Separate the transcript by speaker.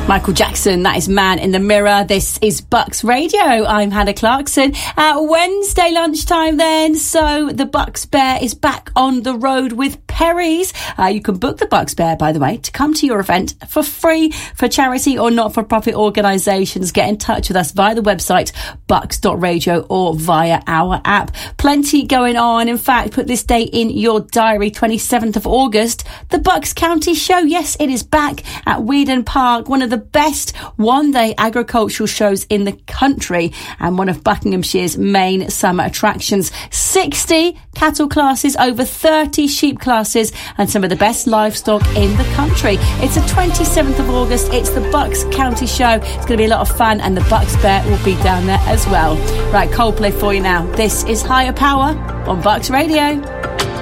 Speaker 1: Michael Jackson, that is Man in the Mirror. This is Bucks Radio. I'm Hannah Clarkson. Wednesday lunchtime then. So the Bucks Bear is back on the road with Perry's. You can book the Bucks Bear, by the way, to come to your event for free for charity or not-for-profit organisations. Get in touch with us via the website bucks.radio or via our app. Plenty going on. In fact, put this date in your diary, 27th of August. The Bucks County Show. Yes, it is back at Weedon Park. One of the best one-day agricultural shows in the country and one of Buckinghamshire's main summer attractions. 60 cattle classes, over 30 sheep classes and some of the best livestock in the country. It's the 27th of August. It's the Bucks County Show. It's going to be a lot of fun and the Bucks Bear will be down there as well. Right, Coldplay for you now. This is Higher Power on Bucks Radio.